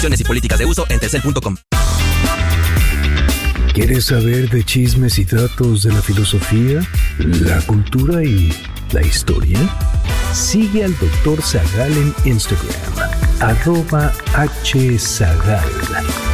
y políticas de uso en Telcel.com. ¿Quieres saber de chismes y datos de la filosofía, la cultura y la historia? Sigue al Dr. Zagal en Instagram, @hzagal.